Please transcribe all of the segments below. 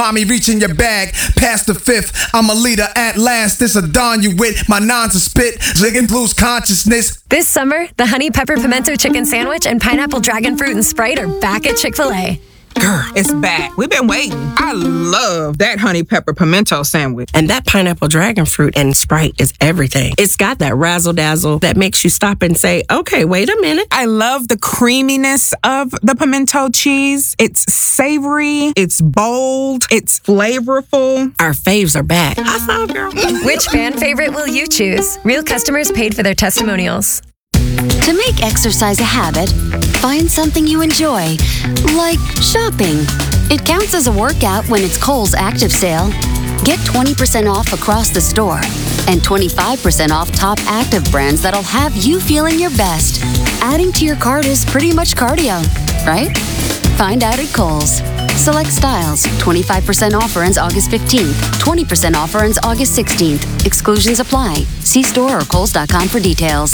Mommy reaching your bag, past the fifth. I'm a leader at last. This a dawn you with. My nines are spit. Ziggin lose consciousness. This summer, the Honey Pepper Pimento Chicken Sandwich and Pineapple Dragon Fruit and Sprite are back at Chick-fil-A. Girl, it's back. We've been waiting. I love that honey pepper pimento sandwich. And that pineapple dragon fruit and Sprite is everything. It's got that razzle dazzle that makes you stop and say, okay, wait a minute. I love the creaminess of the pimento cheese. It's savory, it's bold, it's flavorful. Our faves are back. I saw, girl. Which fan favorite will you choose? Real customers paid for their testimonials. To make exercise a habit, find something you enjoy, like shopping. It counts as a workout when it's Kohl's Active Sale. Get 20% off across the store and 25% off top active brands that'll have you feeling your best. Adding to your cart is pretty much cardio, right? Find out at Kohl's. Select styles. 25% offer ends August 15th. 20% offer ends August 16th. Exclusions apply. See store or Kohls.com for details.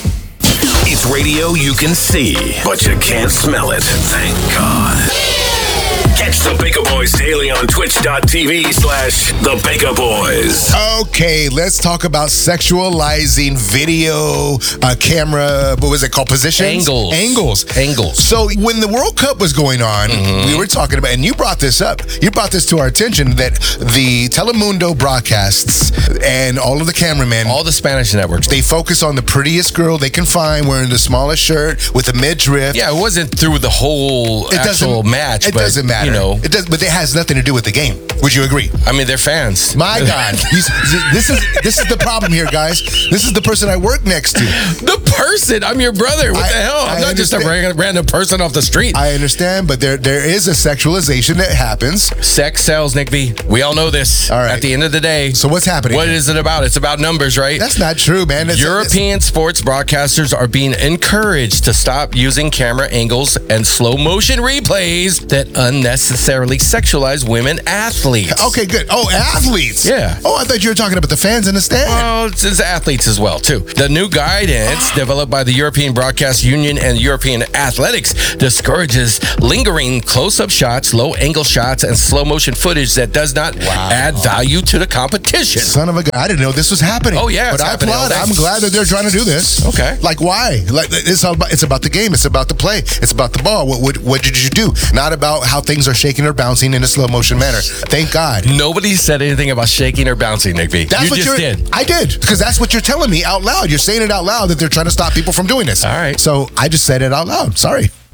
It's radio you can see, but you can't smell it. Thank God. Catch the Baker Boys daily on twitch.tv/The Baker Boys. Okay, let's talk about sexualizing video camera, what was it called? Positions? Angles. So when the World Cup was going on, we were talking about, and you brought this up, you brought this to our attention, that the Telemundo broadcasts and all of the cameramen, all the Spanish networks, they focus on the prettiest girl they can find wearing the smallest shirt with a midriff. Yeah, it wasn't through the whole actual match. It doesn't matter. You know, it does, but it has nothing to do with the game. Would you agree? I mean, they're fans. My God, this is the problem here, guys. This is the person I work next to. The person? I'm your brother. What the hell? I'm not just a random person off the street. I understand, but there is a sexualization that happens. Sex sells, Nick B. We all know this. All right. At the end of the day. So what's happening? What is it about? It's about numbers, right? That's not true, man. European sports broadcasters are being encouraged to stop using camera angles and slow motion replays that unnecessarily sexualize women athletes. Okay, good. Oh, athletes. Yeah. Oh, I thought you were talking about the fans in the stand. Well, it's athletes as well, too. The new guidance developed by the European Broadcast Union and European Athletics discourages lingering close-up shots, low-angle shots, and slow-motion footage that does not add value to the competition. Son of a gun. I didn't know this was happening. Oh, yeah, but I applaud. I'm glad that they're trying to do this. Okay. Like, why? Like, it's about the game. It's about the play. It's about the ball. What did you do? Not about how things are shaking or bouncing in a slow-motion manner. Thank God. Nobody said anything about shaking or bouncing, Nick B. That's what you did. I did, because that's what you're telling me out loud. You're saying it out loud that they're trying to stop people from doing this. All right. So I just said it out loud. Sorry.